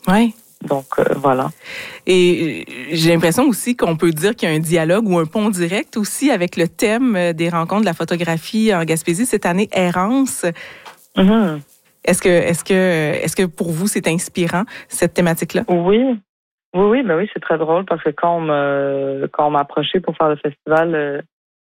Oui. Donc, voilà. Et j'ai l'impression aussi qu'on peut dire qu'il y a un dialogue ou un pont direct aussi avec le thème des rencontres de la photographie en Gaspésie cette année, Errance. Mm-hmm. Est-ce que pour vous, c'est inspirant, cette thématique-là? Oui, c'est très drôle parce que quand on m'a approché pour faire le festival,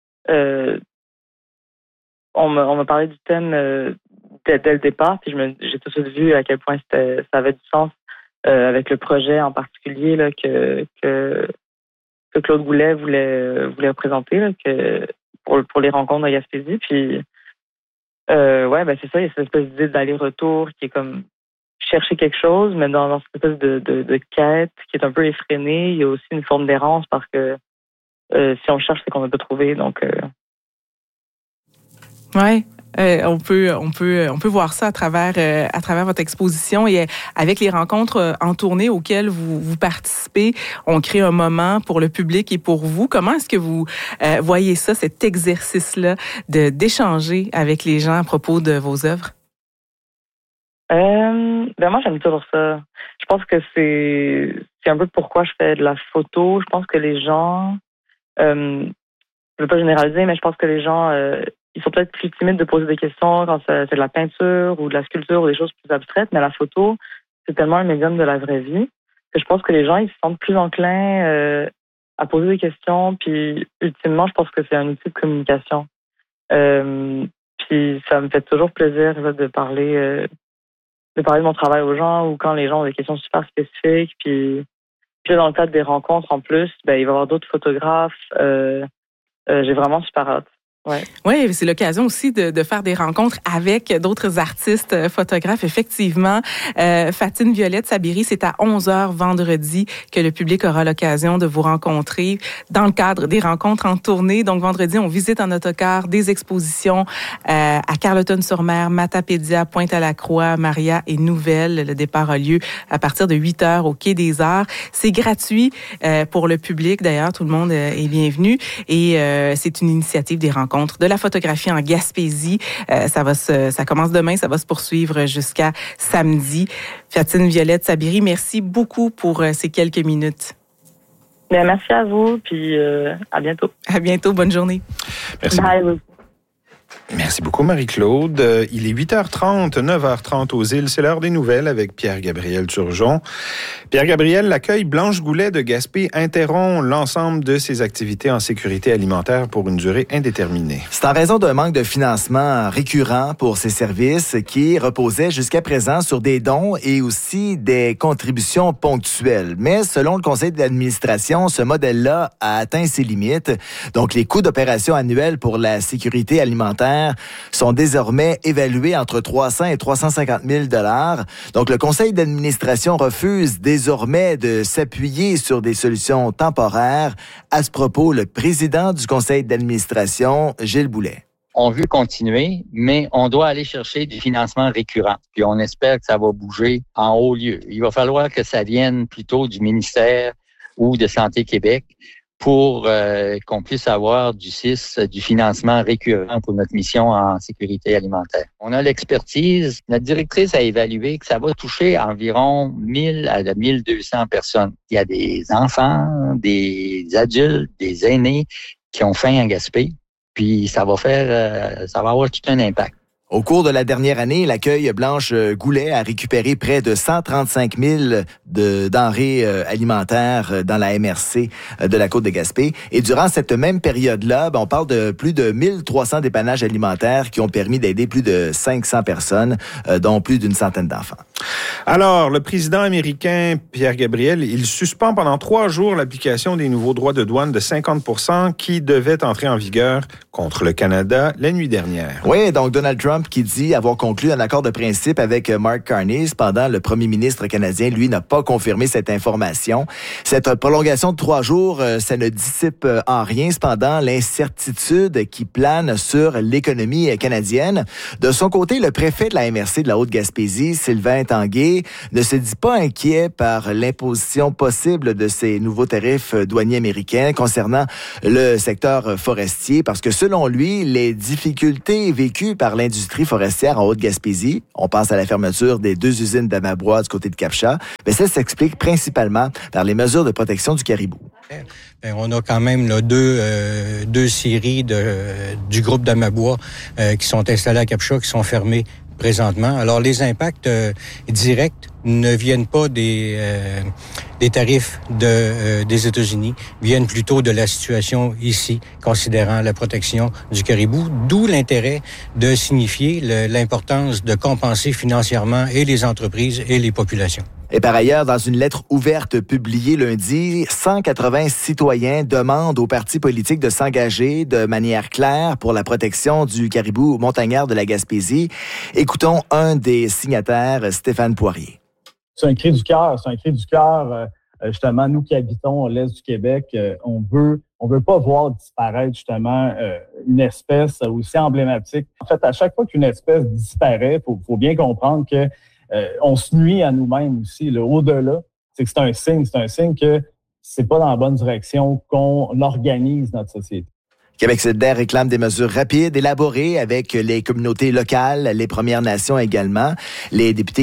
on m'a parlé du thème dès le départ, puis j'ai tout de suite vu à quel point ça avait du sens avec le projet en particulier là, que Claude Goulet voulait représenter là, pour les rencontres de Gaspésie. Puis c'est ça, il y a cette espèce d'idée d'aller-retour qui est comme chercher quelque chose, mais dans cette espèce de quête qui est un peu effrénée. Il y a aussi une forme d'errance parce que si on cherche, c'est qu'on ne peut pas trouver. Donc, ouais. On peut voir ça à travers votre exposition et avec les rencontres en tournée auxquelles vous participez, on crée un moment pour le public et pour vous. Comment est-ce que vous voyez ça, cet exercice-là d'échanger avec les gens à propos de vos œuvres? Moi, j'aime toujours ça. Je pense que c'est un peu pourquoi je fais de la photo. Je pense que les gens, je veux pas généraliser, mais je pense que les gens ils sont peut-être plus timides de poser des questions quand c'est de la peinture ou de la sculpture ou des choses plus abstraites, mais la photo, c'est tellement un médium de la vraie vie que je pense que les gens, ils se sentent plus enclins à poser des questions, puis ultimement, je pense que c'est un outil de communication. Puis ça me fait toujours plaisir de parler de mon travail aux gens ou quand les gens ont des questions super spécifiques, puis dans le cadre des rencontres, en plus, il va y avoir d'autres photographes. J'ai vraiment super hâte. Ouais. Oui, c'est l'occasion aussi de faire des rencontres avec d'autres artistes, photographes. Effectivement, Fatine Violette Sabiri, c'est à 11h vendredi que le public aura l'occasion de vous rencontrer dans le cadre des rencontres en tournée. Donc, vendredi, on visite en autocar des expositions à Carleton-sur-Mer, Matapédia, Pointe-à-la-Croix, Maria et Nouvelle. Le départ a lieu à partir de 8h au Quai des Arts. C'est gratuit pour le public. D'ailleurs, tout le monde est bienvenu. Et c'est une initiative des rencontres de la photographie en Gaspésie. Ça commence demain, ça va se poursuivre jusqu'à samedi. Fatine Violette Sabiri, merci beaucoup pour ces quelques minutes. Bien, merci à vous, puis à bientôt. À bientôt, bonne journée. Merci. Bye. Merci beaucoup, Marie-Claude. Il est 8h30, 9h30 aux îles. C'est l'heure des nouvelles avec Pierre-Gabriel Turgeon. Pierre-Gabriel, l'accueil Blanche Goulet de Gaspé interrompt l'ensemble de ses activités en sécurité alimentaire pour une durée indéterminée. C'est en raison d'un manque de financement récurrent pour ces services qui reposaient jusqu'à présent sur des dons et aussi des contributions ponctuelles. Mais selon le conseil d'administration, ce modèle-là a atteint ses limites. Donc, les coûts d'opération annuels pour la sécurité alimentaire sont désormais évalués entre 300 et 350 000 $. Donc, le conseil d'administration refuse désormais de s'appuyer sur des solutions temporaires. À ce propos, le président du conseil d'administration, Gilles Boulet. On veut continuer, mais on doit aller chercher du financement récurrent. Puis on espère que ça va bouger en haut lieu. Il va falloir que ça vienne plutôt du ministère ou de Santé Québec pour qu'on puisse avoir du financement récurrent pour notre mission en sécurité alimentaire. On a l'expertise. Notre directrice a évalué que ça va toucher environ 1000 à 1200 personnes. Il y a des enfants, des adultes, des aînés qui ont faim en Gaspé, puis ça va avoir tout un impact. Au cours de la dernière année, l'accueil Blanche Goulet a récupéré près de 135 000 de denrées alimentaires dans la MRC de la Côte-de-Gaspé. Et durant cette même période-là, on parle de plus de 1300 dépannages alimentaires qui ont permis d'aider plus de 500 personnes, dont plus d'une centaine d'enfants. Alors, le président américain Pierre Gabriel, il suspend pendant 3 jours l'application des nouveaux droits de douane de 50 % qui devaient entrer en vigueur contre le Canada la nuit dernière. Oui, donc Donald Trump qui dit avoir conclu un accord de principe avec Mark Carney. Cependant, le premier ministre canadien, lui, n'a pas confirmé cette information. Cette prolongation de 3 jours, ça ne dissipe en rien. Cependant, l'incertitude qui plane sur l'économie canadienne. De son côté, le préfet de la MRC de la Haute-Gaspésie, Sylvain Tanguay, ne se dit pas inquiet par l'imposition possible de ces nouveaux tarifs douaniers américains concernant le secteur forestier parce que selon lui, les difficultés vécues par l'industrie l'industrie forestière en Haute-Gaspésie. On pense à la fermeture des 2 usines d'Amabois du côté de Capcha. Mais ça s'explique principalement par les mesures de protection du caribou. Bien, on a quand même là, deux scieries du groupe d'Amabois qui sont installées à Capcha, qui sont fermées présentement. Alors, les impacts directs ne viennent pas des tarifs des États-Unis, viennent plutôt de la situation ici, considérant la protection du caribou, d'où l'intérêt de signifier l'importance de compenser financièrement et les entreprises et les populations. Et par ailleurs, dans une lettre ouverte publiée lundi, 180 citoyens demandent aux partis politiques de s'engager de manière claire pour la protection du caribou montagnard de la Gaspésie. Écoutons un des signataires, Stéphane Poirier. C'est un cri du cœur. Justement, nous qui habitons l'Est du Québec, on veut pas voir disparaître justement une espèce aussi emblématique. En fait, à chaque fois qu'une espèce disparaît, faut bien comprendre que on se nuit à nous-mêmes aussi. Au-delà, c'est que c'est un signe que c'est pas dans la bonne direction qu'on organise notre société. Québec solidaire réclame des mesures rapides, élaborées avec les communautés locales, les Premières Nations également. Le député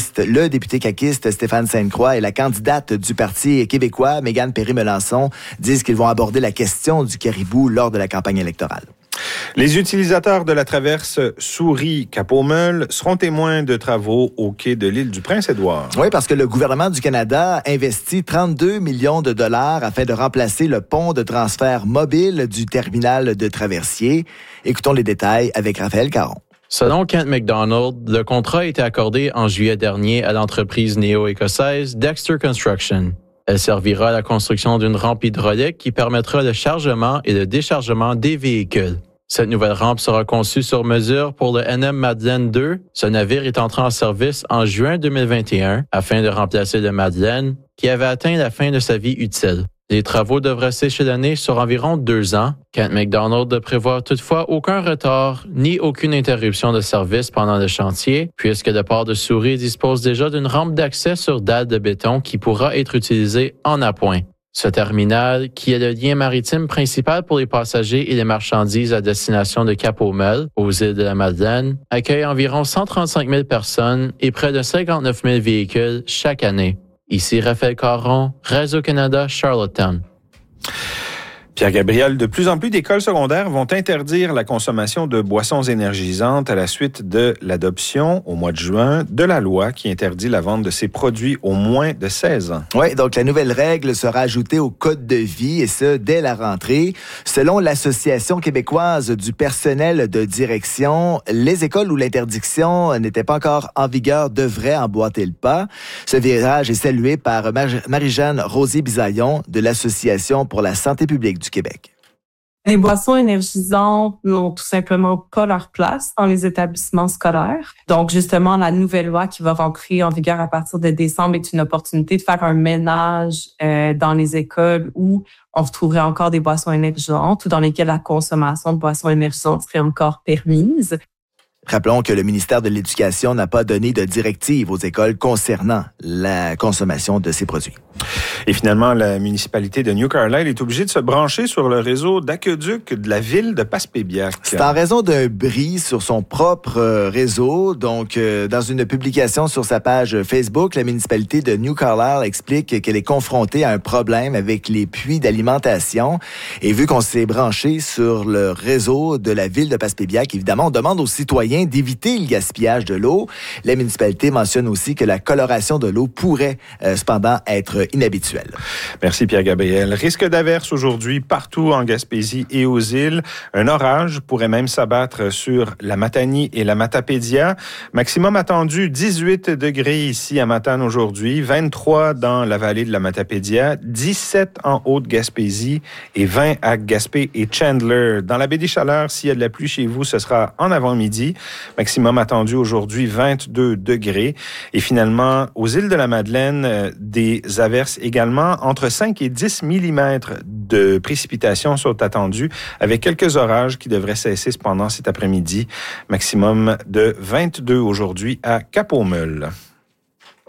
caquiste Stéphane Sainte-Croix et la candidate du Parti québécois, Mégane Perry-Melançon, disent qu'ils vont aborder la question du caribou lors de la campagne électorale. Les utilisateurs de la traverse Souris-Cap-aux-Meules seront témoins de travaux au quai de l'île du Prince-Édouard. Oui, parce que le gouvernement du Canada investit 32 millions de dollars afin de remplacer le pont de transfert mobile du terminal de Traversier. Écoutons les détails avec Raphaël Caron. Selon Kent McDonald, le contrat a été accordé en juillet dernier à l'entreprise néo-écossaise Dexter Construction. Elle servira à la construction d'une rampe hydraulique qui permettra le chargement et le déchargement des véhicules. Cette nouvelle rampe sera conçue sur mesure pour le NM Madeleine 2. Ce navire est entré en service en juin 2021 afin de remplacer le Madeleine qui avait atteint la fin de sa vie utile. Les travaux devraient s'échelonner sur environ 2 ans. Kent McDonald ne prévoit toutefois aucun retard ni aucune interruption de service pendant le chantier, puisque le port de Souris dispose déjà d'une rampe d'accès sur dalle de béton qui pourra être utilisée en appoint. Ce terminal, qui est le lien maritime principal pour les passagers et les marchandises à destination de Cap-aux-Meules, aux îles de la Madeleine, accueille environ 135 000 personnes et près de 59 000 véhicules chaque année. Ici Raphaël Caron, Radio-Canada, Charlottetown. Pierre Gabriel, de plus en plus d'écoles secondaires vont interdire la consommation de boissons énergisantes à la suite de l'adoption au mois de juin de la loi qui interdit la vente de ces produits aux moins de 16 ans. Oui, donc la nouvelle règle sera ajoutée au code de vie et ce, dès la rentrée. Selon l'Association québécoise du personnel de direction, les écoles où l'interdiction n'était pas encore en vigueur devraient emboîter le pas. Ce virage est salué par Marie-Jeanne Rosier-Bisaillon de l'Association pour la santé publique du Québec. Les boissons énergisantes n'ont tout simplement pas leur place dans les établissements scolaires. Donc, justement, la nouvelle loi qui va rentrer en vigueur à partir de décembre est une opportunité de faire un ménage dans les écoles où on retrouverait encore des boissons énergisantes ou dans lesquelles la consommation de boissons énergisantes serait encore permise. Rappelons que le ministère de l'Éducation n'a pas donné de directive aux écoles concernant la consommation de ces produits. Et finalement, la municipalité de New Carlisle est obligée de se brancher sur le réseau d'aqueduc de la ville de Passepébiac. C'est en raison d'un bris sur son propre réseau. Donc, dans une publication sur sa page Facebook, la municipalité de New Carlisle explique qu'elle est confrontée à un problème avec les puits d'alimentation. Et vu qu'on s'est branché sur le réseau de la ville de Passepébiac, évidemment, on demande aux citoyens d'éviter le gaspillage de l'eau. La municipalité mentionne aussi que la coloration de l'eau pourrait cependant être inhabituelle. Merci Pierre-Gabriel. Risque d'averse aujourd'hui partout en Gaspésie et aux îles. Un orage pourrait même s'abattre sur la Matanie et la Matapédia. Maximum attendu 18 degrés ici à Matane aujourd'hui, 23 dans la vallée de la Matapédia, 17 en Haute-Gaspésie et 20 à Gaspé et Chandler. Dans la baie des Chaleurs, s'il y a de la pluie chez vous, ce sera en avant-midi. Maximum attendu aujourd'hui 22 degrés. Et finalement, aux îles de la Madeleine, des averses également. Entre 5 et 10 mm de précipitations sont attendues avec quelques orages qui devraient cesser cependant cet après-midi. Maximum de 22 aujourd'hui à Cap-aux-Meules.